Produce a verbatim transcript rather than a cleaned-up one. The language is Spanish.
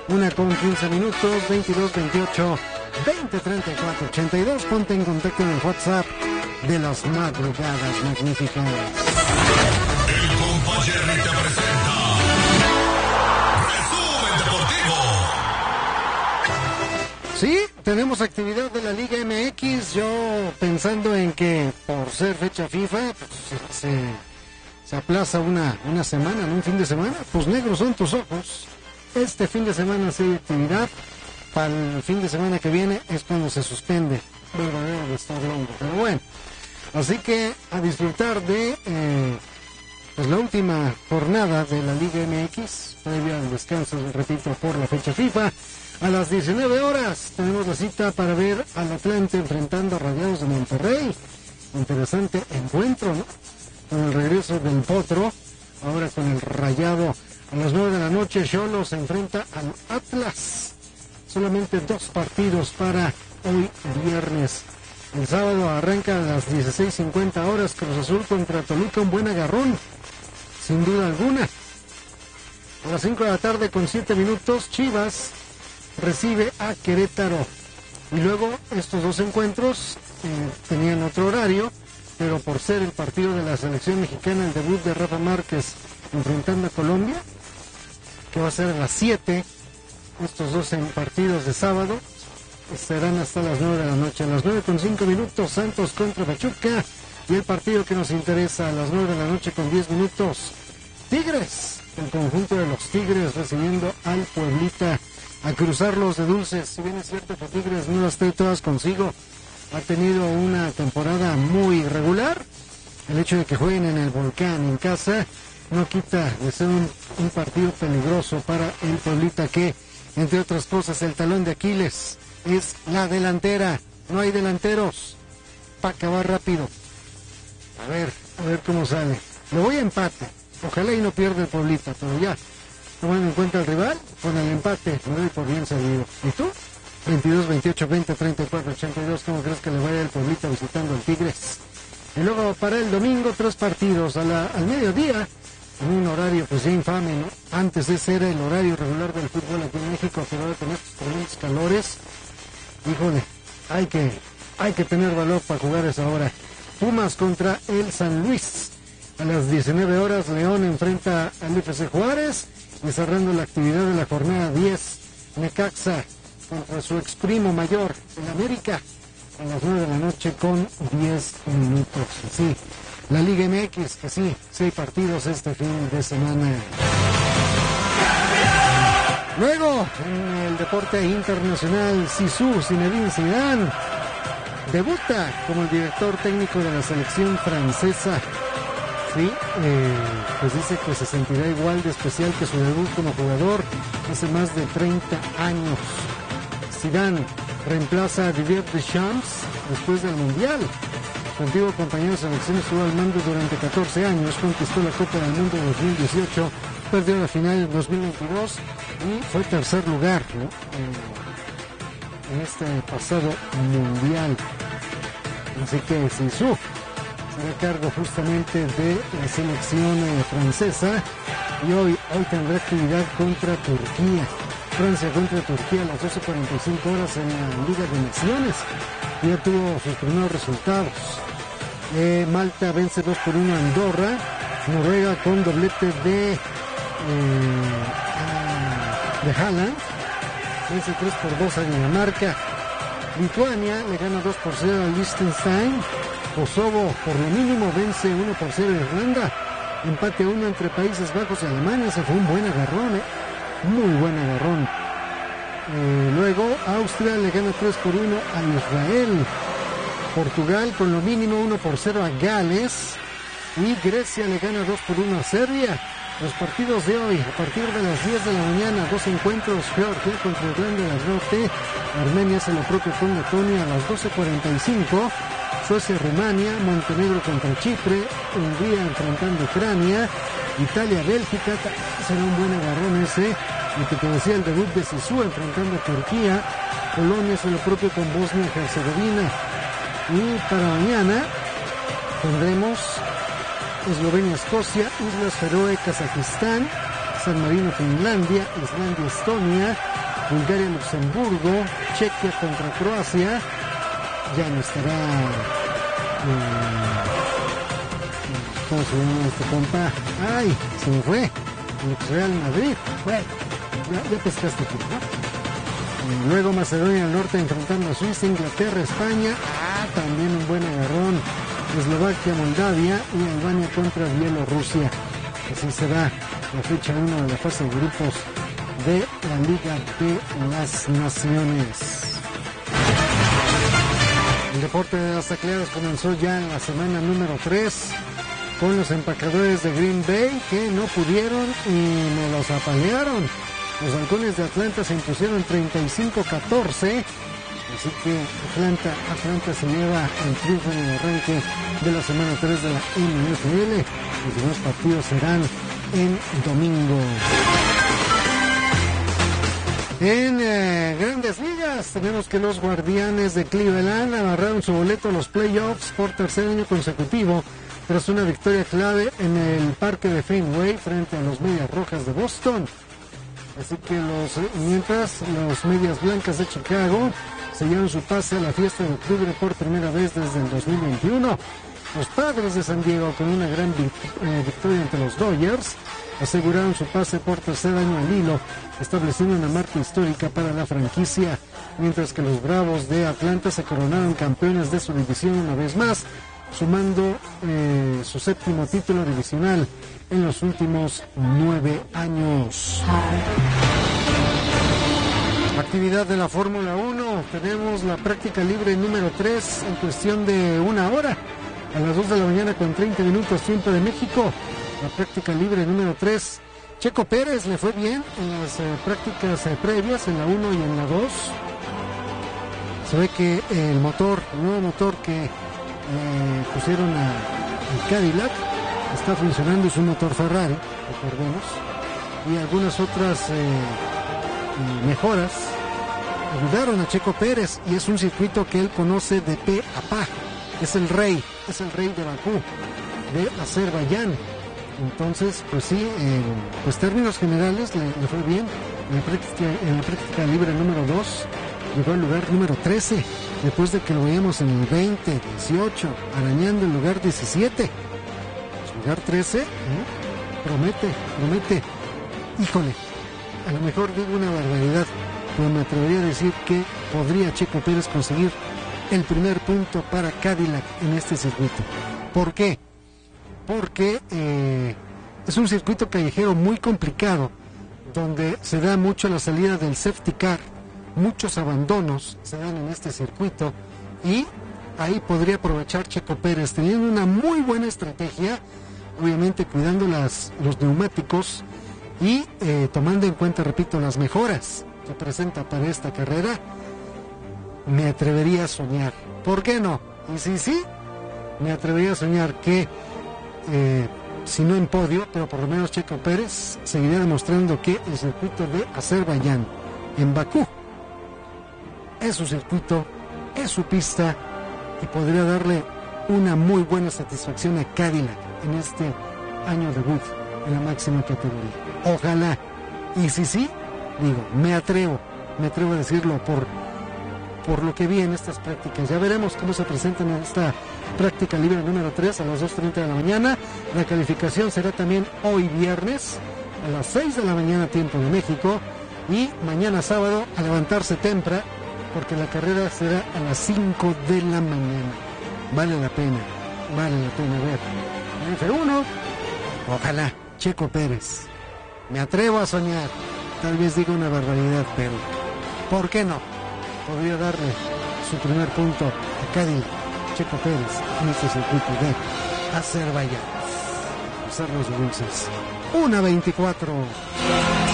Una con quince minutos, veintidós, veintiocho, veinte, treinta y cuatro, ochenta y dos. Ponte en contacto en el WhatsApp de las madrugadas magníficas. El compa Jerry te presenta Resumen Deportivo. Sí, tenemos actividad de la Liga M X. Yo pensando en que por ser fecha FIFA, pues, se, se aplaza una, una semana, ¿no? Un fin de semana. Pues negros son tus ojos. Este fin de semana sí hay actividad. Para el fin de semana que viene es cuando se suspende verdadero de estar longo. Pero bueno, así que a disfrutar de eh, pues la última jornada de la Liga M X, previa al descanso, repito, por la fecha FIFA. A las diecinueve horas tenemos la cita para ver al Atlante enfrentando a Rayados de Monterrey. Interesante encuentro, ¿no? Con el regreso del Potro, ahora con el Rayado. A las nueve de la noche, Xolos se enfrenta al Atlas. Solamente dos partidos para hoy viernes. El sábado arranca a las dieciséis cincuenta horas, Cruz Azul contra Toluca, un buen agarrón, sin duda alguna. A las cinco de la tarde con siete minutos, Chivas recibe a Querétaro. Y luego estos dos encuentros eh, tenían otro horario, pero por ser el partido de la selección mexicana, el debut de Rafa Márquez enfrentando a Colombia, que va a ser a las siete, estos dos en partidos de sábado serán hasta las nueve de la noche. A las nueve con cinco minutos, Santos contra Pachuca, y el partido que nos interesa a las nueve de la noche con diez minutos, Tigres, el conjunto de los Tigres recibiendo al Pueblita. A cruzarlos de dulces. Si bien es cierto que Tigres no las trae todas consigo, ha tenido una temporada muy irregular. El hecho de que jueguen en el Volcán en casa no quita de ser un, un partido peligroso para el Pueblita, que, entre otras cosas, el talón de Aquiles es la delantera. No hay delanteros para acabar rápido. A ver, a ver cómo sale. Le voy a empate. Ojalá y no pierda el Pueblita, pero ya, tomando en cuenta el rival, con el empate me doy por bien servido. ¿Y tú? veintidós, veintiocho, veinte, treinta y cuatro, ochenta y dos. ¿Cómo crees que le vaya el Pueblita visitando al Tigres? Y luego para el domingo, tres partidos a la, al mediodía, en un horario pues ya infame, ¿no? Antes ese era el horario regular del fútbol aquí en México, pero ahora con estos tremendos calores, híjole, hay que, hay que tener valor para jugar esa hora. Pumas contra el San Luis. A las diecinueve horas, León enfrenta al F C Juárez. Y cerrando la actividad de la jornada diez, Necaxa contra su ex primo mayor, el América, a las nueve de la noche con diez minutos. Sí, la Liga M X, que sí, sí hay partidos este fin de semana. Luego, en el deporte internacional, Zizou, Zinedine Zidane, debuta como el director técnico de la selección francesa. Sí, eh, pues dice que se sentirá igual de especial que su debut como jugador hace más de treinta años. Zidane reemplaza a Didier Deschamps después del Mundial. Su antiguo compañero de selección estuvo al mando durante catorce años, conquistó la Copa del Mundo en dos mil dieciocho, perdió la final en dos mil veintidós y fue tercer lugar, ¿no? en, en este pasado Mundial. Así que Zizou será cargo justamente de la selección eh, francesa, y hoy, hoy tendrá actividad contra Turquía. Francia contra Turquía a las doce cuarenta y cinco horas en la Liga de Naciones. Ya tuvo sus primeros resultados. Eh, Malta vence dos por uno a Andorra. Noruega con doblete de, eh, de Haaland vence tres por dos a Dinamarca. Lituania le gana dos por cero a Liechtenstein. Kosovo por lo mínimo vence uno por cero a Irlanda. Empate a uno entre Países Bajos y Alemania. Se fue un buen agarrón, ¿eh? Muy buen agarrón. Eh, luego Austria le gana tres por uno a Israel. Portugal con lo mínimo uno por cero a Gales. Y Grecia le gana dos por uno a Serbia. Los partidos de hoy, a partir de las diez de la mañana, dos encuentros: Georgia contra Irlanda del Norte, Armenia hace lo propio con Letonia a las doce cuarenta y cinco, Suecia Rumania, Montenegro contra Chipre, Hungría enfrentando Ucrania, Italia Bélgica, será un buen agarrón ese, y que te decía el debut de Zizou enfrentando a Turquía, Polonia hace lo propio con Bosnia y Herzegovina, y para mañana tendremos Eslovenia, Escocia, Islas Feroe, Kazajistán, San Marino, Finlandia, Islandia, Estonia, Bulgaria, Luxemburgo, Chequia contra Croacia. Ya no estará... Eh, ¿Cómo se llama este compa? ¡Ay! Se me fue. El Real Madrid. Bueno, ya, ya pescaste aquí, ¿no? Y luego Macedonia del Norte enfrentando a Suiza, Inglaterra, España. Ah, también un buen agarrón. Eslovaquia, Moldavia y Albania contra Bielorrusia. Así será la fecha uno de la fase de grupos de la Liga de las Naciones. El deporte de las tacleadas comenzó ya en la semana número tres con los empacadores de Green Bay que no pudieron y me los apalearon. Los halcones de Atlanta se impusieron treinta y cinco a catorce. Así que Atlanta, Atlanta se lleva el triunfo en el arranque de la semana tres de la N F L. Los demás partidos serán en domingo. En eh, Grandes Ligas tenemos que los Guardianes de Cleveland agarraron su boleto a los playoffs por tercer año consecutivo tras una victoria clave en el parque de Fenway frente a los Medias Rojas de Boston. Así que los mientras los Medias Blancas de Chicago sellaron su pase a la fiesta de octubre por primera vez desde el dos mil veintiuno. Los Padres de San Diego, con una gran victoria ante los Dodgers, aseguraron su pase por tercer año al hilo, estableciendo una marca histórica para la franquicia, mientras que los Bravos de Atlanta se coronaron campeones de su división una vez más, sumando eh, su séptimo título divisional en los últimos nueve años. Actividad de la Fórmula uno, tenemos la práctica libre número tres en cuestión de una hora, a las dos de la mañana con treinta minutos tiempo de México. La práctica libre número tres. Checo Pérez le fue bien en las eh, prácticas eh, previas, en la uno y en la dos. Se ve que el motor, el nuevo motor que eh, pusieron a, al Cadillac está funcionando, es un motor Ferrari, recordemos, y algunas otras eh, eh, mejoras ayudaron a Checo Pérez, y es un circuito que él conoce de pe a pa. Es el rey, es el rey de Bakú, de Azerbaiyán. Entonces, pues sí, eh, pues términos generales le, le fue bien. En la, práctica, en la práctica libre número dos llegó al lugar número trece, después de que lo veíamos en el veinte, dieciocho, arañando el lugar diecisiete. El lugar trece, ¿eh? promete, promete. Híjole, a lo mejor digo una barbaridad, pero me atrevería a decir que podría Checo Pérez conseguir el primer punto para Cadillac en este circuito. ¿Por qué? Porque eh, es un circuito callejero muy complicado, donde se da mucho la salida del safety car, muchos abandonos se dan en este circuito, y ahí podría aprovechar Checo Pérez, teniendo una muy buena estrategia, obviamente cuidando las, los neumáticos y eh, tomando en cuenta, repito, las mejoras que presenta para esta carrera. Me atrevería a soñar, ¿por qué no? Y si sí, me atrevería a soñar que Eh, si no en podio, pero por lo menos Checo Pérez seguiría demostrando que el circuito de Azerbaiyán en Bakú es su circuito, es su pista, y podría darle una muy buena satisfacción a Cadillac en este año debut en la máxima categoría. Ojalá, y si sí, digo, me atrevo, me atrevo a decirlo por por lo que vi en estas prácticas. Ya veremos cómo se presentan en esta práctica libre número tres a las dos treinta de la mañana. La calificación será también hoy viernes a las seis de la mañana tiempo de México, y mañana sábado a levantarse temprano, porque la carrera será a las cinco de la mañana. Vale la pena, vale la pena ver. En F uno, ojalá, Checo Pérez. Me atrevo a soñar, tal vez diga una barbaridad, pero ¿por qué no? Podría darle su primer punto a Cadillac, Checo Pérez, en este circuito de Azerbaiyán. Cerros Dulces. una veinticuatro.